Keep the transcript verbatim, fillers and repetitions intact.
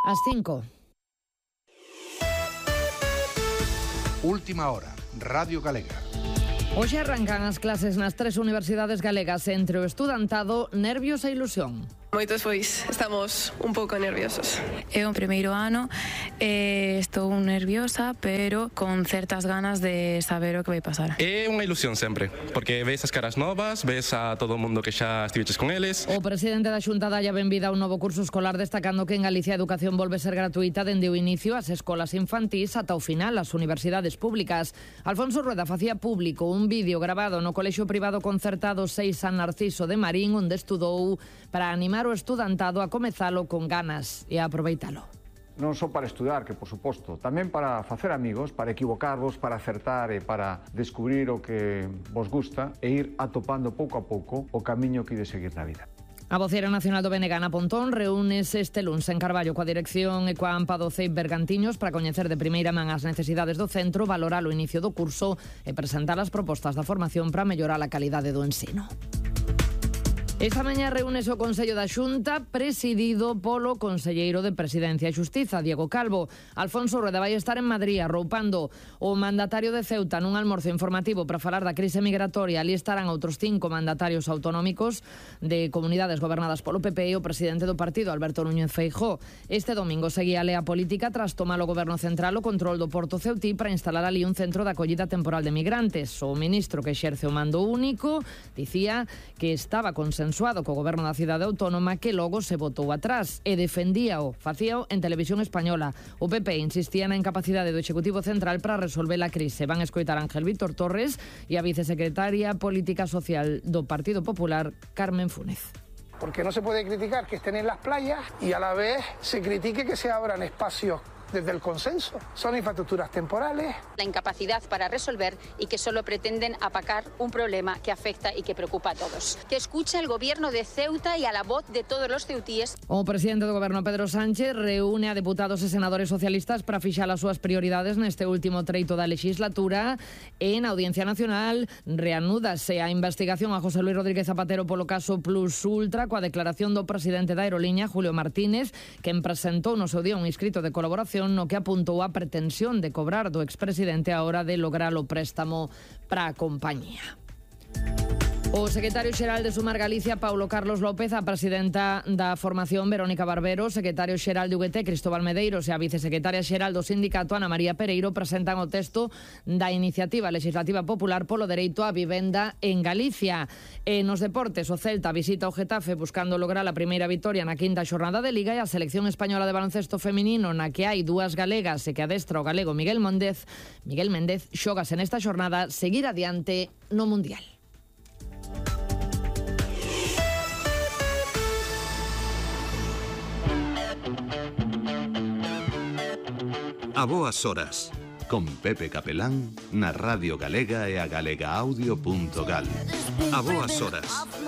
As cinco. Última hora, Radio Galega. Hoxe arrancan as clases nas tres universidades galegas entre o estudantado, nervios e ilusión. Moitos pois estamos un pouco nerviosos. É o primeiro ano e estou nerviosa, pero con certas ganas de saber o que vai pasar. É unha ilusión sempre, porque ves as caras novas, ves a todo o mundo que xa estiveches con eles. O presidente da Xunta dalle a benvida a un novo curso escolar, destacando que en Galicia a educación volve ser gratuita dende o inicio ás escolas infantís ata o final as universidades públicas. Alfonso Rueda facía público un vídeo grabado no colexio privado concertado seis San Narciso de Marín, onde estudou para animar o estudantado a comezalo con ganas e a aproveitalo. Non só para estudar, que por suposto, tamén para facer amigos, para equivocarvos, para acertar e para descubrir o que vos gusta e ir atopando pouco a pouco o camiño que ide seguir na vida. A voceira nacional do B N G, Ana Pontón, reúnese este luns en Carballo coa dirección e coa AMPA do C E I Bergantiños para coñecer de primeira man as necesidades do centro, valorar o inicio do curso e presentar as propostas da formación para mellorar a calidade do ensino. Esta mañá reúnese o Consello da Xunta presidido polo conselleiro de Presidencia e Xustiza, Diego Calvo. Alfonso Rueda vai estar en Madrid arroupando o mandatario de Ceuta nun almorzo informativo para falar da crise migratoria. Ali estarán outros cinco mandatarios autonómicos de comunidades gobernadas polo P P e o presidente do partido, Alberto Núñez Feijóo. Este domingo seguía a lea política tras tomar o goberno central o control do Porto Ceutí para instalar ali un centro de acollida temporal de migrantes. O ministro que exerce o mando único dicía que estaba consensuado co goberno da cidade autónoma, que logo se botou atrás e defendíao, facíao en Televisión Española. O P P insistía na incapacidade do Executivo Central para resolver a crise. Van escoitar a Ángel Víctor Torres e a vicesecretaria Política Social do Partido Popular, Carmen Fúnez. Porque no se puede criticar que estén en las playas y a la vez se critique que se abran espacios desde el consenso. Son infraestructuras temporales. La incapacidad para resolver y que solo pretenden apacar un problema que afecta y que preocupa a todos. Que escuche el gobierno de Ceuta y a la voz de todos los ceutíes. O presidente do goberno, Pedro Sánchez, reúne a deputados e senadores socialistas para fixar as súas prioridades neste último treito da legislatura. En Audiencia Nacional reanúdase a investigación a José Luis Rodríguez Zapatero polo caso Plus Ultra, coa declaración do presidente da aeroliña, Julio Martínez, quen presentou no seu día un inscrito de colaboración no que apuntou a pretensión de cobrar do expresidente a hora de lograr o préstamo para a compañía. O secretario xeral de Sumar Galicia, Paulo Carlos López, a presidenta da formación, Verónica Barbero, o secretario xeral de U G T, Cristóbal Medeiros, e a vicesecretaria xeral do sindicato, Ana María Pereiro, presentan o texto da iniciativa legislativa popular polo dereito á vivenda en Galicia. E nos deportes, o Celta visita o Getafe buscando lograr a primeira vitoria na quinta xornada de Liga, e a selección española de baloncesto feminino, na que hai dúas galegas e que adestra o galego Miguel Méndez, Miguel Méndez xógase nesta xornada seguir adiante no Mundial. A boas horas, con Pepe Capelán na Radio Galega e a galega audio punto gal. A boas horas,